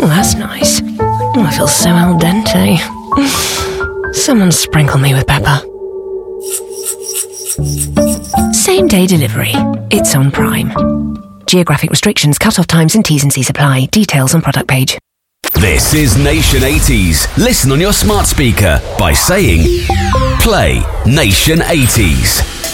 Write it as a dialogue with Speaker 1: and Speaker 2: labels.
Speaker 1: that's nice. Oh, I feel so al dente. Someone sprinkle me with pepper. Same-day delivery. It's on Prime. Geographic restrictions, cut-off times and T's and C's apply. Details on product page.
Speaker 2: This is Nation 80s. Listen on your smart speaker by saying, play Nation 80s.